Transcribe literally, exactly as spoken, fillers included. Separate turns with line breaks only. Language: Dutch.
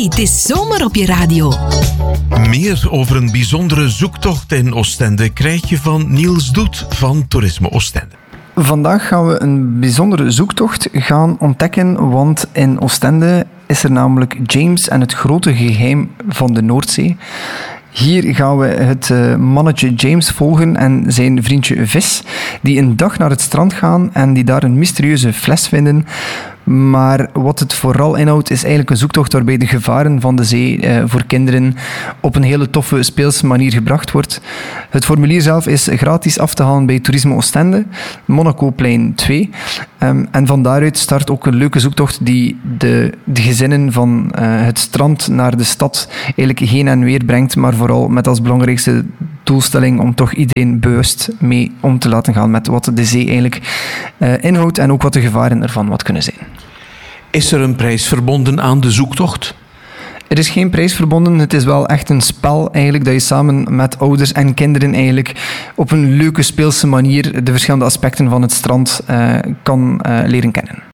het is zomer op je radio.
Meer over een bijzondere zoektocht in Oostende krijg je van Niels Doet van Toerisme Oostende.
Vandaag gaan we een bijzondere zoektocht gaan ontdekken, want in Oostende is er namelijk James en het grote geheim van de Noordzee. Hier gaan we het uh, mannetje James volgen en zijn vriendje Vis, die een dag naar het strand gaan en die daar een mysterieuze fles vinden. Maar wat het vooral inhoudt is eigenlijk een zoektocht waarbij de gevaren van de zee uh, voor kinderen op een hele toffe speelse manier gebracht wordt. Het formulier zelf is gratis af te halen bij Toerisme Oostende, Monacoplein twee. Um, en van daaruit start ook een leuke zoektocht die de, de gezinnen van uh, het strand naar de stad eigenlijk heen en weer brengt, maar vooral met als belangrijkste doelstelling om toch iedereen bewust mee om te laten gaan met wat de zee eigenlijk uh, inhoudt en ook wat de gevaren ervan wat kunnen zijn.
Is er een prijs verbonden aan de zoektocht?
Er is geen prijs verbonden. Het is wel echt een spel eigenlijk, dat je samen met ouders en kinderen eigenlijk op een leuke speelse manier de verschillende aspecten van het strand uh, kan uh, leren kennen.